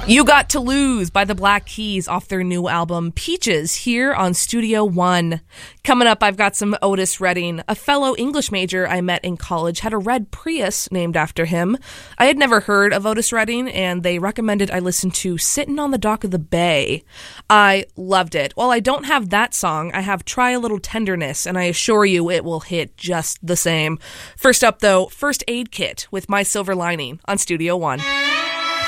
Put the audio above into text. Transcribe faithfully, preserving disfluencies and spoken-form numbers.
You Got to Lose by the Black Keys off their new album Peaches here on Studio One. Coming up, I've got some Otis Redding. A fellow English major I met in college had a red Prius named after him. I had never heard of Otis Redding, and they recommended I listen to Sittin' on the Dock of the Bay. I loved it. While I don't have that song, I have Try a Little Tenderness, and I assure you it will hit just the same. First up, though, First Aid Kit with My Silver Lining on Studio One.